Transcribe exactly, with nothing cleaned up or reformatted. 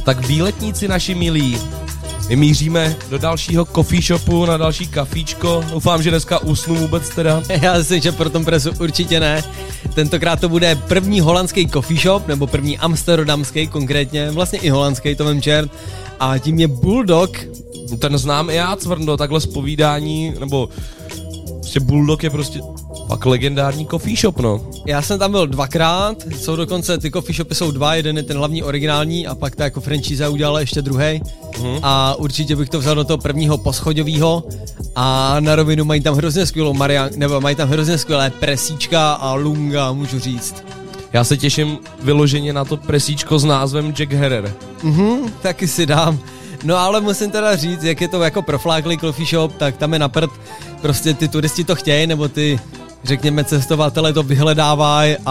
Tak výletníci naši milí, my míříme do dalšího coffee shopu, na další kafíčko. Doufám, že dneska usnu vůbec teda. Já myslím, že pro tom presu určitě ne. Tentokrát to bude první holandský coffee shop, nebo první amsterdamský konkrétně, vlastně i holandský, to vem čert. A tím je Bulldog. Ten znám i já, Cvrndo, takhle z povídání, nebo prostě Bulldog je prostě fakt legendární coffee shop, no. Já jsem tam byl dvakrát, jsou dokonce, ty coffee shopy jsou dva, jeden je ten hlavní originální a pak ta jako franchise udělala ještě druhý. Hmm. A určitě bych to vzal do toho prvního poschodovýho a na rovinu mají tam hrozně skvělou Marian, nebo mají tam hrozně skvělé presíčka a lunga, můžu říct. Já se těším vyloženě na to presíčko s názvem Jack Herrer. Mhm, taky si dám. No ale musím teda říct, jak je to jako profláklý coffee shop, tak tam je na prd, prostě ty turisti to chtějí, nebo ty, řekněme, cestovatelé to vyhledávají